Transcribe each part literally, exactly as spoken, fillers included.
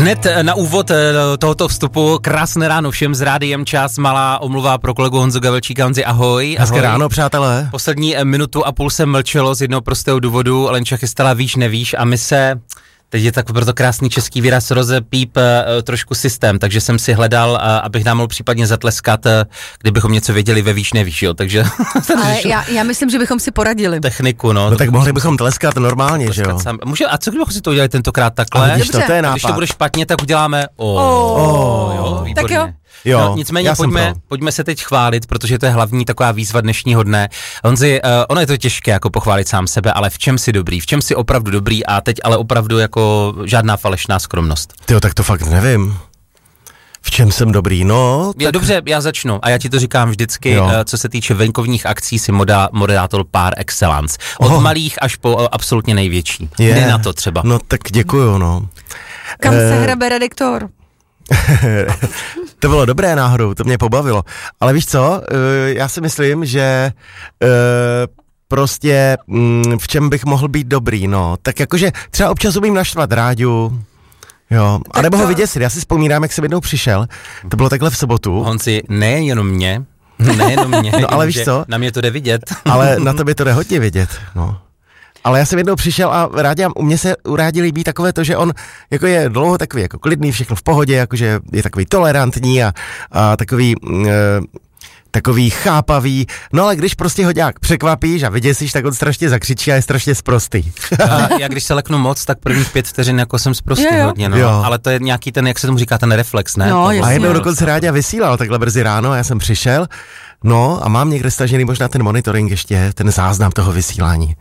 Hned na úvod tohoto vstupu krásné ráno všem z Rádiem Čas, malá omluva pro kolegu Honzu Gavelčíka. Honzi, ahoj. Hezké ráno, přátelé. Poslední minutu a půl se mlčelo z jednoho prostého důvodu, Lenča chystala víš, nevíš a my se... Teď je tak proto krásný český výraz rozepíp uh, trošku systém, takže jsem si hledal, uh, abych nám mohl případně zatleskat, uh, kdybychom něco věděli ve víš, nevíš, jo, takže... Ale já, já myslím, že bychom si poradili. Techniku, no. No tak mohli bychom tleskat normálně, tleskat že jo? Sám. Může, a co kdybychom si to udělali tentokrát takhle? A vidíš to, to je nápad. Když to bude špatně, tak uděláme o. Oh. Jo, tak jo. Jo, no, nicméně pojďme, pojďme se teď chválit, protože to je hlavní taková výzva dnešního dne. Honzi, uh, ono je to těžké jako pochválit sám sebe, ale v čem jsi dobrý, v čem jsi opravdu dobrý a teď ale opravdu jako žádná falešná skromnost. Tyjo, tak to fakt nevím. V čem jsem dobrý, no? Já, tak... Dobře, já začnu a já ti to říkám vždycky, uh, co se týče venkovních akcí, si moda, moderátor par excellence. Od oh. malých až po uh, absolutně největší. Je. Kdy na to třeba? No tak děkuju, no. Kam eh... se hrabe redaktor? To bylo dobré náhodou, to mě pobavilo. Ale víš co, já si myslím, že prostě v čem bych mohl být dobrý, no. Tak jakože třeba občas umím naštvat Ráďu, jo. A nebo ho vyděsit, já si vzpomínám, jak jsem jednou přišel, to bylo takhle v sobotu. Honzi, nejenom mě, nejenom mě, no ale víš co? Na mě to jde vidět. Ale na tobě to jde hodně vidět, no. Ale já jsem jednou přišel a Rádi, u mě se u Rádi líbí takové to, že on jako je dlouho takový jako klidný, všechno v pohodě, jakože je takový tolerantní a, a takový, e, takový chápavý, no ale když prostě ho nějak překvapíš a vyděsíš, tak on strašně zakřičí a je strašně sprostý. A já když se leknu moc, tak prvních pět vteřin jako jsem sprostý jo, jo. hodně, no. Jo. Ale to je nějaký ten, jak se tomu říká, ten reflex, ne? No, a jednou dokonce Ráďa vysílal takhle brzy ráno a já jsem přišel, no a mám někde stažený možná ten monitoring ještě, ten záznam toho vysílání.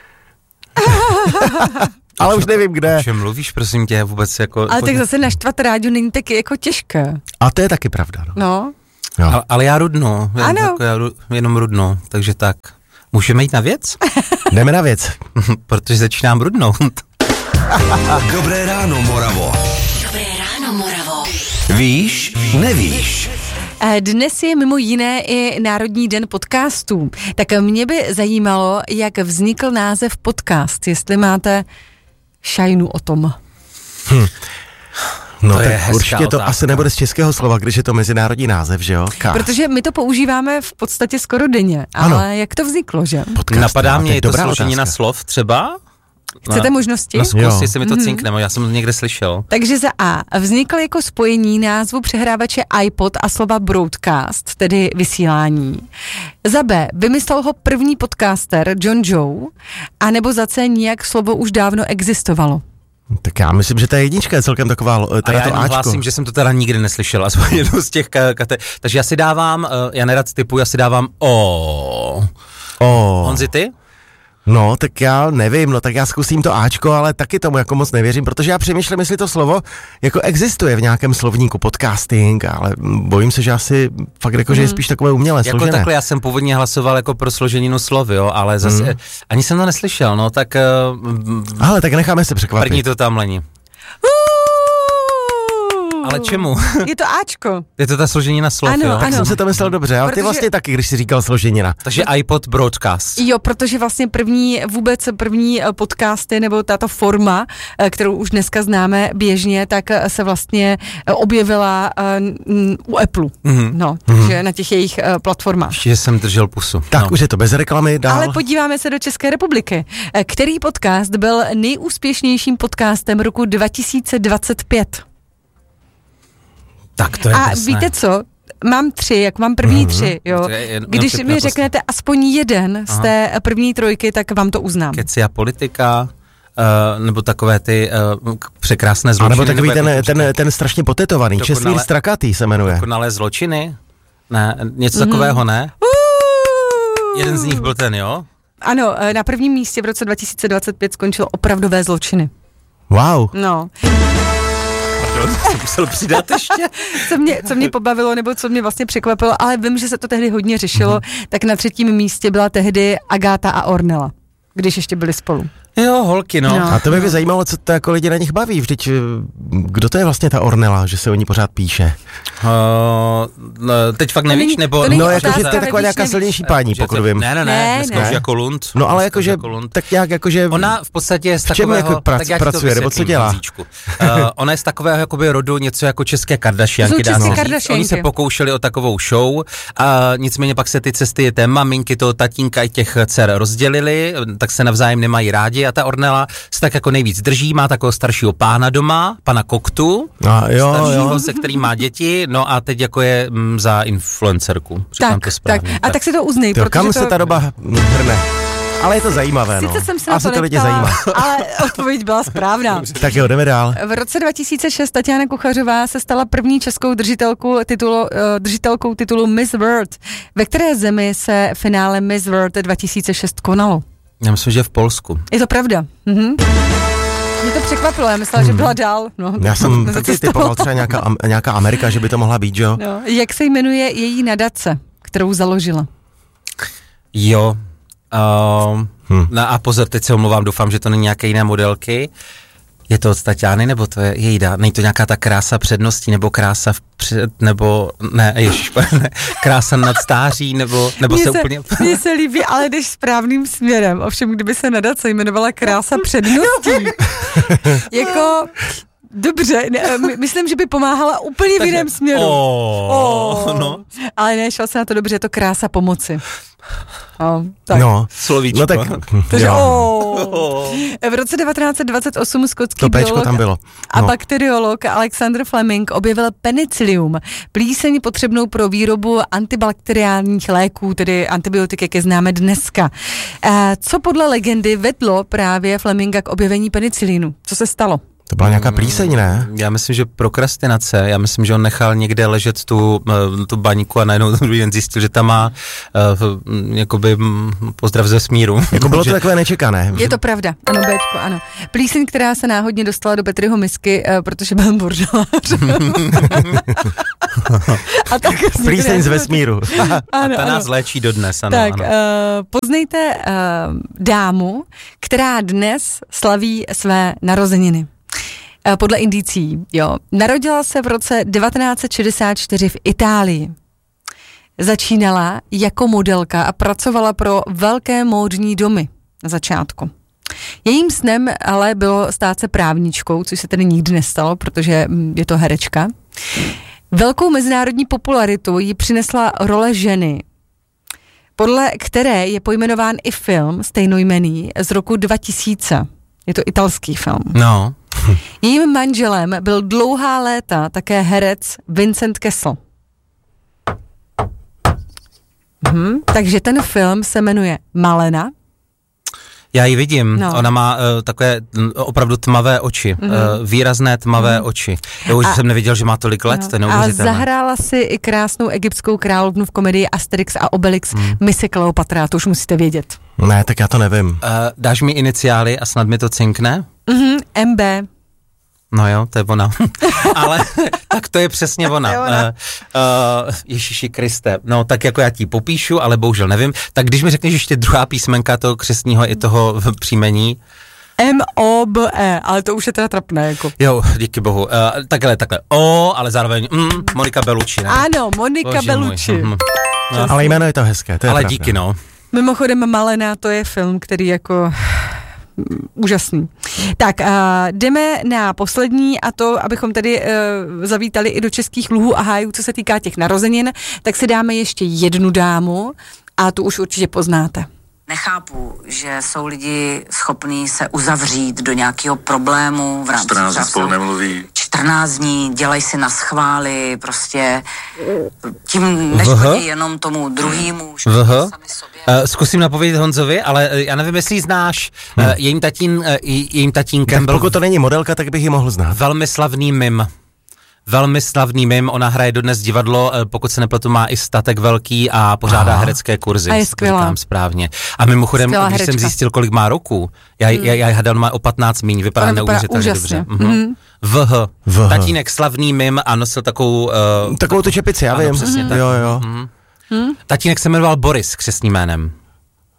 Ale už nevím kde. O čem mluvíš, prosím tě, vůbec jako... Ale tak zase naštvat Ráďu není tak jako těžké. A to je taky pravda, no. No. Jo. Ale, ale já rudnu, jen, Ano. jako já ru, jenom rudnu, takže tak. Můžeme jít na věc? Jdeme na věc. Protože začínám rudnout. Dobré ráno, Moravo. Dobré ráno, Moravo. Víš, nevíš. Dnes je mimo jiné i Národní den podcastů. Tak mě by zajímalo, jak vznikl název podcast, jestli máte šajnu o tom. Hm. No To je tak hezká určitě to otázka. asi nebude z českého slova, když je to mezinárodní název, že jo? K. Protože my to používáme v podstatě skoro denně, Ano. ale jak to vzniklo, že? Podcast, Napadá no, mě, je to dobrá složenina otázka. slov třeba? Chcete možnosti? No zkus, Jo. jestli mi to cinkne, já jsem to někde slyšel. Takže za A vznikl jako spojení názvu přehrávače iPod a slova broadcast, tedy vysílání. Za B vymyslel ho první podcaster John Joe, a nebo za C nijak slovo už dávno existovalo. Tak já myslím, že ta jednička je celkem taková, A teda já to jenom Ačko. hlásím, že jsem to teda nikdy neslyšel, aspoň jednou z těch kate. Takže já si dávám, uh, já nerad typu, já si dávám o. Oh. Honzi, ty? No, tak já nevím, no tak já zkusím to Ačko, ale taky tomu jako moc nevěřím, protože já přemýšlím, jestli to slovo jako existuje v nějakém slovníku podcasting, ale bojím se, že asi fakt jako, že je spíš takové umělé, Jako složené. takhle, já jsem původně hlasoval jako pro složeninu slov, jo, ale zase, mm. ani jsem to neslyšel, no, tak uh, Ale tak necháme se překvapit. první to tam lení. Ale čemu? Je to Ačko. Je to ta složenina slov, Ano, jo? ano. Tak jsem si to myslel dobře, ale ty Protože- vlastně taky, když jsi říkal složenina. Takže iPod Broadcast. Jo, protože vlastně první, vůbec první eh, podcasty nebo tato forma, eh, kterou už dneska známe běžně, tak eh, se vlastně eh, objevila eh, n- u Apple. Mhm. No, takže na těch jejich eh, platformách. Ještě že jsem držel pusu. Tak no. už je to bez reklamy, dál. Ale podíváme se do České republiky. Eh, Který podcast byl nejúspěšnějším podcastem roku dva tisíce dvacet pět? Tak to je A drsné. víte co? Mám tři, jak mám první tři, jo. To je jen- Když jenom mi naposled. řeknete aspoň jeden z Aha. té první trojky, tak vám to uznám. Keci a politika, uh, nebo takové ty uh, překrásné A zločiny. nebo takový jak ten, to ten, ten strašně potetovaný, Dokonale- Čestmír Strakatý se jmenuje. Dokonalé zločiny? Ne, něco mm-hmm. takového ne? Uh! Jeden z nich byl ten, jo? Ano, eh, na prvním místě v roce dva tisíce dvacet pět skončil opravdové zločiny. Wow. No. Pardon, jsem musel přidat ještě. Co mě, co mě pobavilo, nebo co mě vlastně překvapilo, ale vím, že se to tehdy hodně řešilo, mm-hmm. tak na třetím místě byla tehdy Agáta a Ornella, když ještě byli spolu. Jo, holky, no. No. A to by mě zajímalo, co to jako lidi na nich baví. Vždyť, kdo to je vlastně ta Ornella, že se o ní pořád píše? Uh, teď fakt nevíš, není, nebo... to není No, otázka, jakože to je nevíš, taková nějaká nevíš. silnější paní, Že pokud to- vím. Ne, ne, Ne, ne, dneska ne. už jako Lund. No ale Dneska jakože, už jako Lund. tak nějak jakože... Ona v podstatě je z V čem takového... jako prac- tak já ti to pracuje, nebo co vysvětlím, dělá? Honzíčku. Uh, ona je z takového jakoby rodu něco jako české Kardashianky, To jsou dá české se říct. Kardashianky. Oni se pokoušeli o takovou show, a nicméně pak se ty cesty té maminky, toho tatínka i těch dcer rozdělili, tak se navzájem nemají rádi a ta Ornella se tak jako nejvíc drží, má takového staršího pána doma, pana Koktu, A jo, staršího, jo. se kterým má děti, no a teď jako je mm, za influencerku. Říkám Tak, to tak. správně. A tak si to uznej, Tyjo, protože kam to... se ta doba hrne? Ale je to zajímavé, no. Sice jsem se na Asi to to lidi neptala, zajímá. ale odpověď byla správná. Tak jo, jdeme dál. V roce dva tisíce šest Tatiana Kuchařová se stala první českou držitelkou titulu, uh, držitelkou titulu Miss World. Ve které zemi se finále Miss World dva tisíce šest konalo? Já myslím, že v Polsku. Je to pravda. Mhm. Mě to překvapilo, já myslela, že byla dál. No, Já jsem taky zacestovala. typoval třeba nějaká, am- nějaká Amerika, že by to mohla být, jo? No. Jak se jmenuje její nadace, kterou založila? Jo. Uh, Hm. no a pozor, teď se omlouvám, doufám, že to není nějaké jiné modelky. Je to od Tatiany, nebo to je jejda? Není to nějaká ta krása předností, nebo krása vpřed, nebo ne, ježiš, ne, krása nad stáří, nebo, nebo Mně se, se, úplně... mně se líbí, ale jdeš správným směrem. Ovšem, kdyby se nadace jmenovala Krása předností, jako... Dobře, ne, my- myslím, že by pomáhala úplně v jiném směru. Oh, Oh. no, Ale ne, šel se na to dobře, je to Krása pomoci. Oh, tak. No, slovíčko. no tak, Takže, jo, oh. V roce devatenáct set dvacet osm skotský to péčko biolog tam bylo. a No. bakteriolog Alexander Fleming objevil penicillium, plíseň potřebnou pro výrobu antibakteriálních léků, tedy antibiotik, jak je známe dneska. E, co podle legendy vedlo právě Fleminga k objevení penicilínu? Co se stalo? To byla nějaká plíseň, ne? Já myslím, že prokrastinace. Já myslím, že on nechal někde ležet tu, eh, tu baňku a najednou druhý den zjistil, že tam má uh, jakoby mm, pozdrav ze smíru. Jako bylo to takové nečekané. Je to pravda, ano, Béčko, ano. Plíseň, která se náhodně dostala do Petriho misky, eh, protože byl bordelář. A tak Plíseň z vesmíru. Ano, Ta ano. nás léčí dodnes, ano. Tak, ano. uh, poznejte uh, dámu, která dnes slaví své narozeniny. Uh, podle indicí, jo. Narodila se v roce devatenáct set šedesát čtyři v Itálii. Začínala jako modelka a pracovala pro velké módní domy na začátku. Jejím snem ale bylo stát se právničkou, což se tedy nikdy nestalo, protože mm, je to herečka. Velkou mezinárodní popularitu jí přinesla role ženy, podle které je pojmenován i film stejnojmenný z roku dva tisíce. Je to italský film. No. Jejím manželem byl dlouhá léta také herec Vincent Kessel. Mhm, takže ten film se jmenuje Malena. Já ji vidím, No. ona má uh, takové mm, opravdu tmavé oči, mm-hmm. uh, výrazné tmavé mm-hmm. oči. Já už A- jsem nevěděl, že má tolik let, No. to je A neuvěřitelné. zahrála si i krásnou egyptskou královnu v komedii Asterix a Obelix, Hmm. Misi Kleopatra, to už musíte vědět. Ne, tak já to nevím. Uh, dáš mi iniciály a snad mi to cinkne? Mhm, M B. No jo, to je ona. Ale tak to je přesně ona. To je ona. Uh, uh, Ježíši Kriste, no tak jako já ti popíšu, ale bohužel nevím. Tak když mi řekneš ještě druhá písmenka toho křestního i toho příjmení. M O B E, ale to už je teda trapné, jako. Jo, díky bohu. Uh, takhle, takhle. O, ale zároveň mm, Monika Bellucci, ne? Ano, Monika Bože Bellucci. můj. Mhm. No, Ale jméno je to hezké, to je ale pravda. díky, no. Mimochodem Malena, to je film, který jako mm, úžasný. Tak a jdeme na poslední a to, abychom tady uh, zavítali i do českých luhů a hájů, co se týká těch narozenin, tak si dáme ještě jednu dámu a tu už určitě poznáte. Nechápu, že jsou lidi schopní se uzavřít do nějakého problému v rámci čtrnáct dní času. spolu nemluví. čtrnáct dní, dělají si na schvály, prostě tím Vh. neškodí jenom tomu druhýmu, škodí Vh. sami sobě. Uh, zkusím napovědět Honzovi, ale uh, já nevím, jestli ji znáš. Uh, jejím, tatín, uh, jejím tatínkem Tak byl pokud to není modelka, tak bych ji mohl znát. velmi slavný mim. Velmi slavný mim, ona hraje dodnes divadlo, eh, pokud se nepletu, má i statek velký a pořádá Aha. herecké kurzy. A je jestli to skvělá. Říkám správně. A mimochodem, Skvělá když jsem herečka. zjistil, kolik má roku, já, já, já hádám, má o patnáct míň, vypadá Ona vypadá neuvěřitelně úžasně. dobře. Mhm. Mhm. V H. V H. Tatínek slavný mim a nosil takovou... Uh, Takovou tu čepici, já ano, vím. přesně tak. Jo, jo. Tatínek se jmenoval Boris křestním jménem.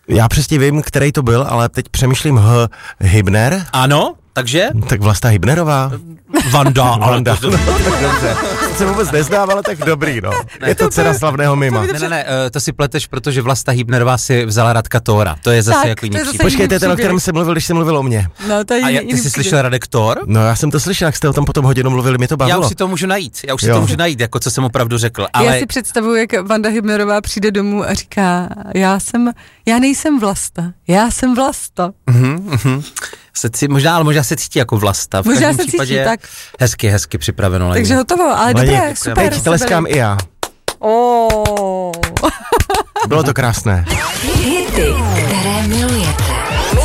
Já přesně vím, který to byl, ale teď přemýšlím H. Hybner. Ano, takže? Tak Vlasta Hybnerová. Vanda, ale Vanda. to, No, tak dobře. To se vůbec neznám, ale tak dobrý, no. Je to dcera slavného mima. Ne, ne, ne, uh, to si pleteš, protože Vlasta Hybnerová si vzala Radka Tóra. To je zase Tak, jako to jiný je zase případ. Počkej, to je ten, o příběh. kterém jsem mluvil, když jsem mluvil o mně. No, to je A jiný jak ty jsi příběh. slyšel Radek Tór? No já jsem to slyšel, jak jste o tom potom hodinu mluvili, mě to Já bavilo. už si to můžu najít, já už si Jo. to můžu najít, jako co jsem opravdu řekl, ale... Já si představuju, jak Vanda Hybnerová přijde domů a říká, já jsem, já nejsem Vlasta, já jsem Vlasta. Mhm, mhm. Se cí, možná, ale možná se cítí jako Vlasta. V Možná každém se cítí, případě tak. Hezky, hezky připraveno. Takže Leni. hotovo, ale Leni, dobré, super. Teď tleskám i já. Oh. Bylo to krásné. Hity, které miluješ.